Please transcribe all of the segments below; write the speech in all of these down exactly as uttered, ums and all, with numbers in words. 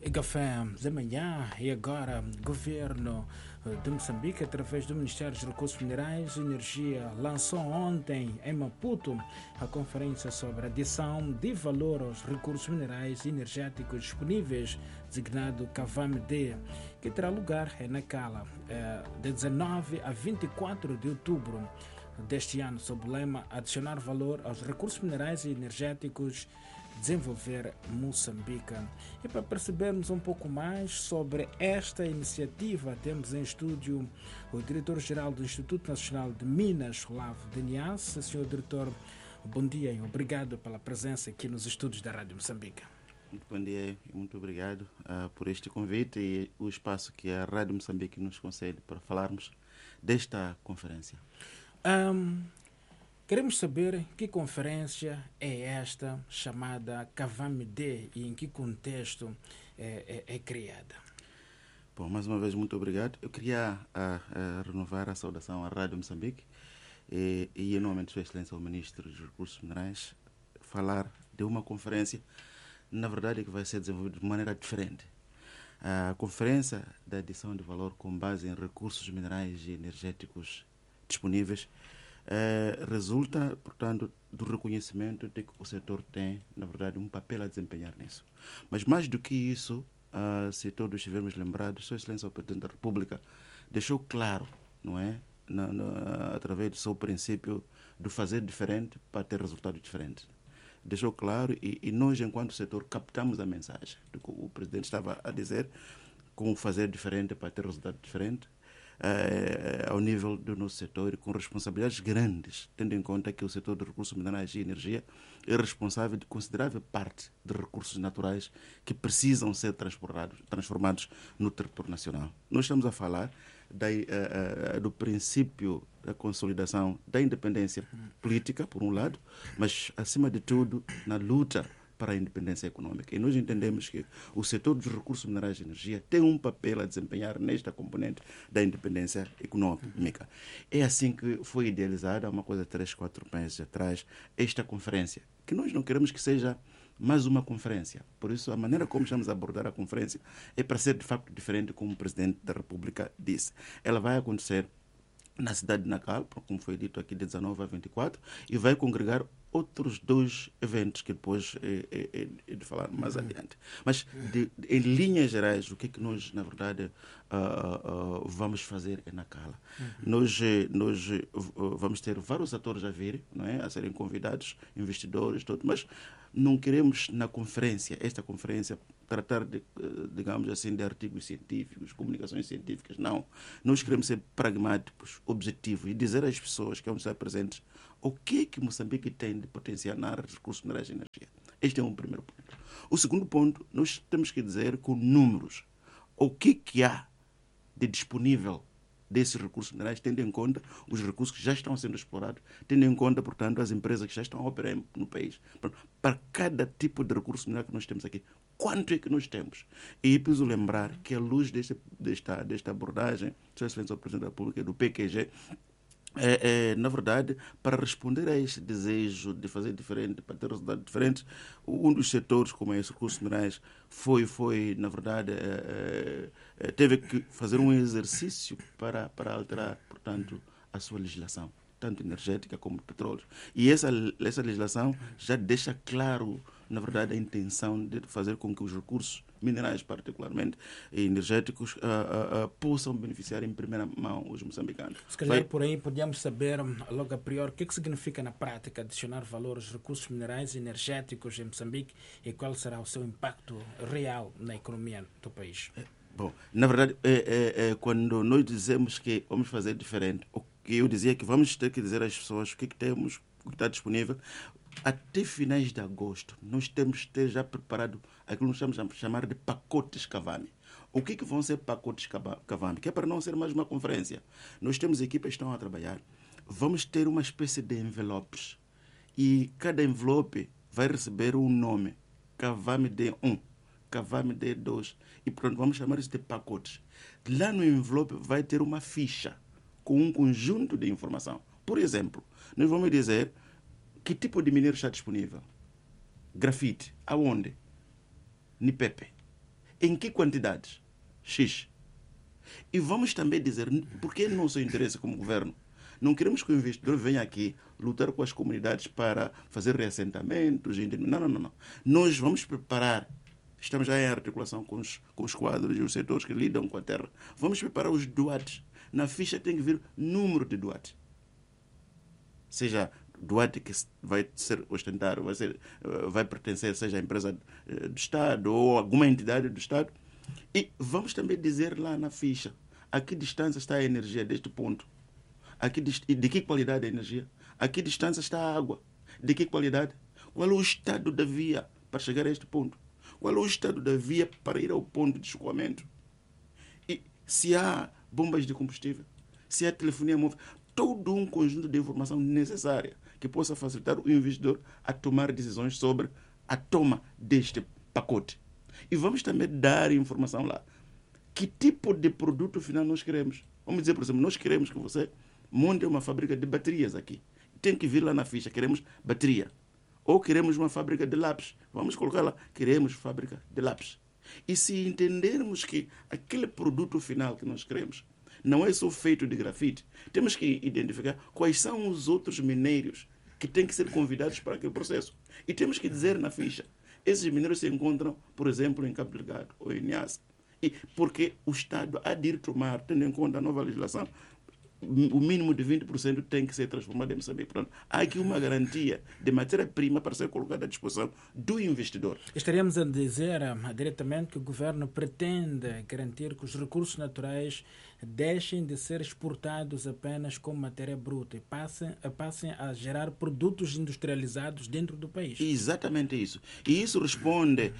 Café da manhã e agora governo de Moçambique, através do Ministério dos Recursos Minerais e Energia, lançou ontem em Maputo a conferência sobre a adição de valor aos recursos minerais e energéticos disponíveis, designado CAVAM-D, que terá lugar em Nacala, de dezanove a vinte e quatro de outubro deste ano, sob o lema Adicionar valor aos recursos minerais e energéticos, desenvolver Moçambique. E para percebermos um pouco mais sobre esta iniciativa, temos em estúdio o diretor-geral do Instituto Nacional de Minas, Olavo Danias. Senhor diretor, bom dia e obrigado pela presença aqui nos estúdios da Rádio Moçambique. Muito bom dia e muito obrigado uh, por este convite e o espaço que a Rádio Moçambique nos concede para falarmos desta conferência. Um, Queremos saber que conferência é esta chamada CAVAM-D e em que contexto é, é, é criada. Bom, mais uma vez, muito obrigado. Eu queria a, a renovar a saudação à Rádio Moçambique e, e em nome de Sua Excelência, o Ministro dos Recursos Minerais, falar de uma conferência, na verdade, que vai ser desenvolvida de maneira diferente. A conferência da adição de valor com base em recursos minerais e energéticos disponíveis Eh, resulta, portanto, do reconhecimento de que o setor tem, na verdade, um papel a desempenhar nisso. Mas mais do que isso, uh, se todos estivermos lembrados, Sua Excelência o Presidente da República deixou claro, não é, na, na, através do seu princípio do fazer diferente para ter resultados diferentes. Deixou claro e, e nós, enquanto setor, captamos a mensagem do que o Presidente estava a dizer, com fazer diferente para ter resultados diferentes. Uh, ao nível do nosso setor, com responsabilidades grandes, tendo em conta que o setor de recursos minerais e energia é responsável de considerável parte de recursos naturais que precisam ser transformados no território nacional. Nós estamos a falar da, uh, uh, do princípio da consolidação da independência política, por um lado, mas, acima de tudo, na luta para a independência econômica. E nós entendemos que o setor dos recursos minerais e energia tem um papel a desempenhar nesta componente da independência econômica. É assim que foi idealizada, uma coisa de três, quatro meses atrás, esta conferência, que nós não queremos que seja mais uma conferência. Por isso, a maneira como estamos a abordar a conferência é para ser, de facto, diferente, como o Presidente da República disse. Ela vai acontecer na cidade de Nacala, como foi dito aqui, de dezanove a vinte e quatro, e vai congregar outros dois eventos que depois é, é, é de falar mais uhum. adiante. Mas, de, de, em linhas gerais, o que é que nós, na verdade, uh, uh, vamos fazer em Nacala? Uhum. Nós, nós uh, vamos ter vários atores a vir, não é? A serem convidados, investidores, tudo, mas não queremos, na conferência, esta conferência, tratar, de, digamos assim, de artigos científicos, comunicações científicas, não. Nós queremos ser pragmáticos, objetivos e dizer às pessoas que vão estar presentes o que é que Moçambique tem de potencial na área de recursos minerais e energia. Este é um primeiro ponto. O segundo ponto, nós temos que dizer com números o que, que há de disponível desses recursos minerais, tendo em conta os recursos que já estão sendo explorados, tendo em conta, portanto, as empresas que já estão a operar no país. Para cada tipo de recurso mineral que nós temos aqui, quanto é que nós temos? E preciso lembrar que, à luz deste, desta, desta abordagem, Sua Excelência o Presidente da República, do P Q G, É, é, na verdade, para responder a este desejo de fazer diferente, para ter resultados diferentes, um dos setores, como é os recursos minerais, foi, foi na verdade, é, é, teve que fazer um exercício para, para alterar, portanto, a sua legislação, tanto energética como de petróleo. E essa, essa legislação já deixa claro, na verdade, a intenção de fazer com que os recursos minerais, particularmente, e energéticos, uh, uh, uh, possam beneficiar em primeira mão os moçambicanos. Se calhar, Vai... por aí, podíamos saber, logo a priori, o que, é que significa na prática adicionar valor aos recursos minerais e energéticos em Moçambique e qual será o seu impacto real na economia do país? Bom, na verdade, é, é, é, quando nós dizemos que vamos fazer diferente, o que eu dizia que vamos ter que dizer às pessoas o que, é que temos, o que está disponível. Até finais de agosto, nós temos que ter já preparado aquilo que nós estamos a chamar de pacotes CAVAM. O que, que vão ser pacotes CAVAM? Que é para não ser mais uma conferência. Nós temos equipas que estão a trabalhar. Vamos ter uma espécie de envelopes. E cada envelope vai receber um nome. CAVAM-D um, CAVAM-D dois. E pronto, vamos chamar isso de pacotes. Lá no envelope vai ter uma ficha com um conjunto de informação. Por exemplo, nós vamos dizer que tipo de minério está disponível. Grafite. Aonde? Nipepe. Em que quantidades? X. E vamos também dizer, porque é nosso interesse como governo, não queremos que o investidor venha aqui lutar com as comunidades para fazer reassentamentos. Não, não, não. não. Nós vamos preparar, estamos já em articulação com os, com os quadros e os setores que lidam com a terra, vamos preparar os doates. Na ficha tem que vir número de doates. Seja doate que vai ser ostentável, vai, ser, vai pertencer, seja a empresa do Estado ou alguma entidade do Estado. E vamos também dizer lá na ficha a que distância está a energia deste ponto. A que, de que qualidade a energia? A que distância está a água? De que qualidade? Qual é o estado da via para chegar a este ponto? Qual é o estado da via para ir ao ponto de escoamento? E se há bombas de combustível? Se há telefonia móvel? Todo um conjunto de informação necessária que possa facilitar o investidor a tomar decisões sobre a toma deste pacote. E vamos também dar informação lá. Que tipo de produto final nós queremos? Vamos dizer, por exemplo, nós queremos que você monte uma fábrica de baterias aqui. Tem que vir lá na ficha, queremos bateria. Ou queremos uma fábrica de lápis. Vamos colocar lá, queremos fábrica de lápis. E se entendermos que aquele produto final que nós queremos não é só feito de grafite, temos que identificar quais são os outros minérios que têm que ser convidados para aquele processo. E temos que dizer na ficha, esses minérios se encontram, por exemplo, em Cabo Delgado ou em Niassa. E porque o Estado há de ir tomar, tendo em conta a nova legislação, o mínimo de vinte por cento tem que ser transformado em Moçambique. Portanto, há aqui uma garantia de matéria-prima para ser colocada à disposição do investidor. Estaríamos a dizer uh, diretamente que o governo pretende garantir que os recursos naturais deixem de ser exportados apenas como matéria bruta e passem, passem a gerar produtos industrializados dentro do país. Exatamente isso. E isso responde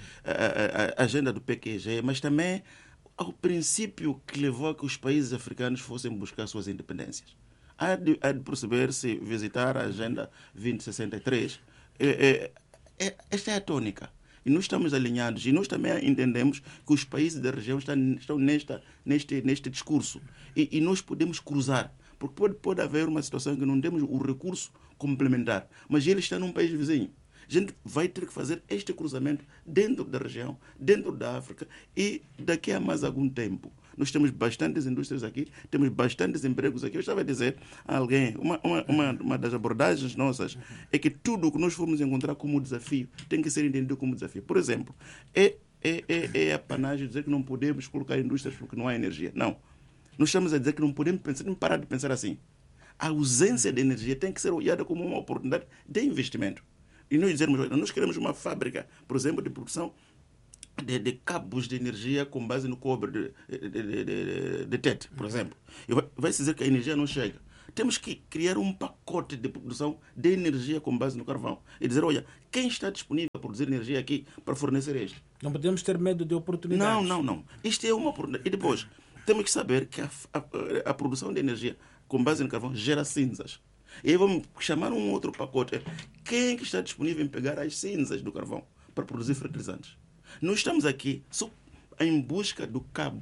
à agenda do P Q G, mas também ao princípio que levou a que os países africanos fossem buscar suas independências. Há de, há de perceber-se, visitar a Agenda vinte sessenta e três, é, é, é, esta é a tônica. E nós estamos alinhados e nós também entendemos que os países da região estão, estão nesta, neste, neste discurso. E, e nós podemos cruzar, porque pode, pode haver uma situação que não temos o recurso complementar, mas ele está num país vizinho. A gente vai ter que fazer este cruzamento dentro da região, dentro da África e daqui a mais algum tempo. Nós temos bastantes indústrias aqui, temos bastantes empregos aqui. Eu estava a dizer a alguém, uma, uma, uma, uma das abordagens nossas é que tudo o que nós formos encontrar como desafio tem que ser entendido como desafio. Por exemplo, é, é, é, é a panagem dizer que não podemos colocar indústrias porque não há energia. Não. Nós estamos a dizer que não podemos pensar, não parar de pensar assim. A ausência de energia tem que ser olhada como uma oportunidade de investimento. E nós dizermos, nós queremos uma fábrica, por exemplo, de produção de, de cabos de energia com base no cobre de, de, de, de, de T E T, por exemplo. E vai, vai dizer que a energia não chega. Temos que criar um pacote de produção de energia com base no carvão. E dizer, olha, quem está disponível a produzir energia aqui para fornecer isto? Não podemos ter medo de oportunidades. Não, não, não. Isto é uma oportunidade. E depois, temos que saber que a, a, a produção de energia com base no carvão gera cinzas. E aí vamos chamar um outro pacote. Quem é que está disponível em pegar as cinzas do carvão para produzir fertilizantes? Nós estamos aqui só em busca do cabo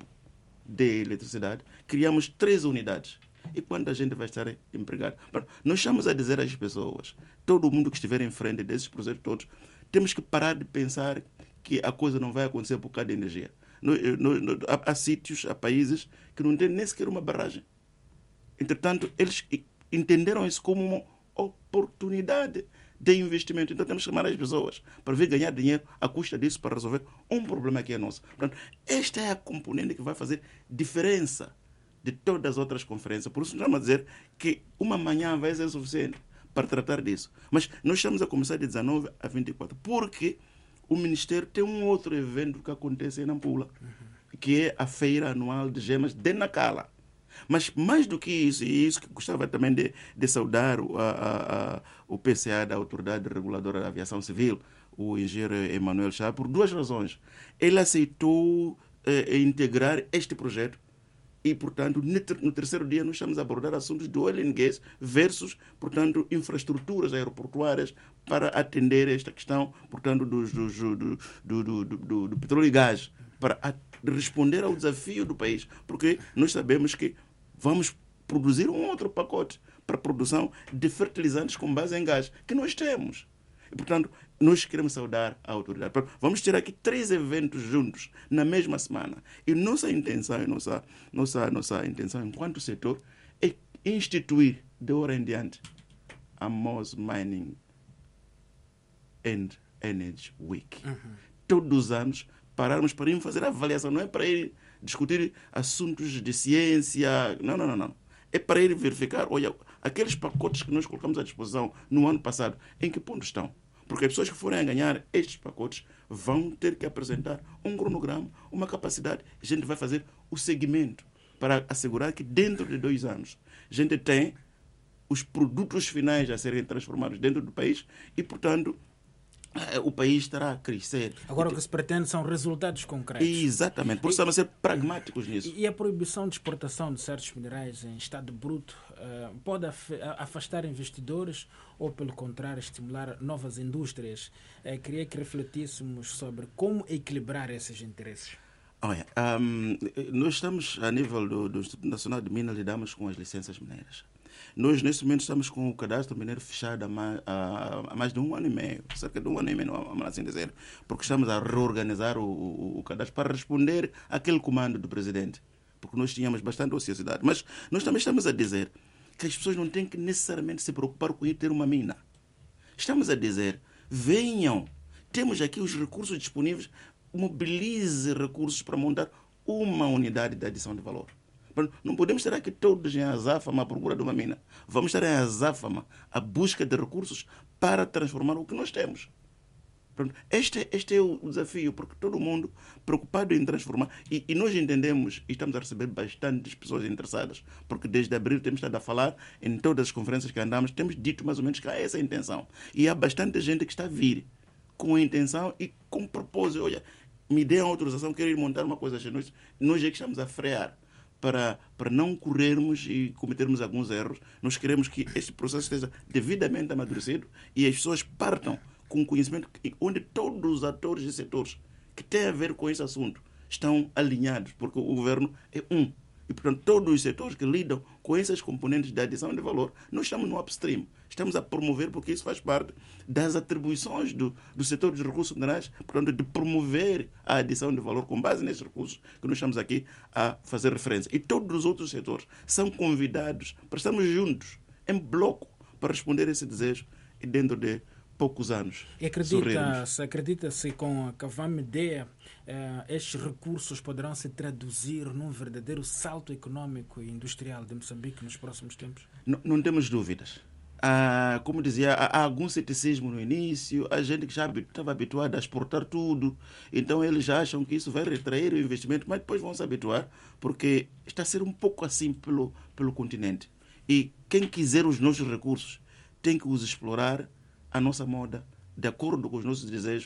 de eletricidade. Criamos três unidades. E quanta gente vai estar empregada? Nós estamos a dizer às pessoas, todo mundo que estiver em frente desses projetos todos, temos que parar de pensar que a coisa não vai acontecer por causa da energia. No, no, no, há, há sítios, há países que não têm nem sequer uma barragem. Entretanto, eles entenderam isso como uma oportunidade de investimento. Então temos que chamar as pessoas para vir ganhar dinheiro à custa disso para resolver um problema que é nosso. Portanto, esta é a componente que vai fazer diferença de todas as outras conferências. Por isso estamos a dizer que uma manhã vai ser suficiente para tratar disso. Mas nós estamos a começar de dezenove a vinte e quatro, porque o Ministério tem um outro evento que acontece em Nampula, que é a Feira Anual de Gemas de Nacala. Mas mais do que isso, e isso que gostava também de, de saudar o, a, a, o P C A da Autoridade Reguladora da Aviação Civil, o engenheiro Emanuel Chá, por duas razões. Ele aceitou eh, integrar este projeto e, portanto, no terceiro dia nós estamos a abordar assuntos do oil and gas versus, portanto, infraestruturas aeroportuárias para atender esta questão, portanto, do, do, do, do, do, do, do petróleo e gás, para responder ao desafio do país, porque nós sabemos que vamos produzir um outro pacote para a produção de fertilizantes com base em gás, que nós temos. E, portanto, nós queremos saudar a autoridade. Vamos ter aqui três eventos juntos na mesma semana. E nossa intenção, nossa, nossa, nossa intenção enquanto setor é instituir de hora em diante a Moz Mining and Energy Week. Uhum. Todos os anos pararmos para ir fazer a avaliação, não é para ir discutir assuntos de ciência, não, não, não, não. É para ir verificar, olha, aqueles pacotes que nós colocamos à disposição no ano passado, em que ponto estão? Porque as pessoas que forem a ganhar estes pacotes vão ter que apresentar um cronograma, uma capacidade. A gente vai fazer o segmento para assegurar que dentro de dois anos a gente tem os produtos finais a serem transformados dentro do país e, portanto, o país estará a crescer. Agora o que se pretende são resultados concretos. Exatamente, por isso estamos a ser pragmáticos nisso. E a proibição de exportação de certos minerais em estado bruto uh, pode afastar investidores ou, pelo contrário, estimular novas indústrias? Uh, queria que refletíssemos sobre como equilibrar esses interesses. Olha, um, nós estamos, a nível do, do Instituto Nacional de Minas, lidamos com as licenças mineiras. Nós, neste momento, estamos com o cadastro mineiro fechado há mais, há mais de um ano e meio, cerca de um ano e meio, vamos assim dizer, porque estamos a reorganizar o, o, o cadastro para responder àquele comando do presidente, porque nós tínhamos bastante ociosidade. Mas nós também estamos a dizer que as pessoas não têm que necessariamente se preocupar com ir ter uma mina. Estamos a dizer, venham, temos aqui os recursos disponíveis, mobilize recursos para montar uma unidade de adição de valor. Não podemos estar aqui todos em azáfama à procura de uma mina. Vamos estar em azáfama à busca de recursos para transformar o que nós temos. Este, este é o desafio, porque todo mundo preocupado em transformar. E, e nós entendemos, e estamos a receber bastantes pessoas interessadas, porque desde abril temos estado a falar, em todas as conferências que andamos, temos dito mais ou menos que há essa intenção. E há bastante gente que está a vir com a intenção e com propósito. Olha, me dê a autorização, quero ir montar uma coisa. Nós, nós é que estamos a frear. Para, para não corrermos e cometermos alguns erros, nós queremos que este processo esteja devidamente amadurecido e as pessoas partam com conhecimento onde todos os atores e setores que têm a ver com esse assunto estão alinhados, porque o governo é um. E, portanto, todos os setores que lidam com esses componentes de adição de valor, nós estamos no upstream. Estamos a promover, porque isso faz parte das atribuições do, do setor dos recursos minerais, portanto, de promover a adição de valor com base nesses recursos que nós estamos aqui a fazer referência. E todos os outros setores são convidados para estarmos juntos, em bloco, para responder a esse desejo e dentro de poucos anos. E acredita-se acredita com a Cavamidea, eh, estes recursos poderão se traduzir num verdadeiro salto econômico e industrial de Moçambique nos próximos tempos? Não, não temos dúvidas. Ah, como dizia, há, há algum ceticismo no início, há gente que já estava habituada a exportar tudo, então eles já acham que isso vai retrair o investimento, mas depois vão se habituar, porque está a ser um pouco assim pelo, pelo continente. E quem quiser os nossos recursos tem que os explorar à nossa moda, de acordo com os nossos desejos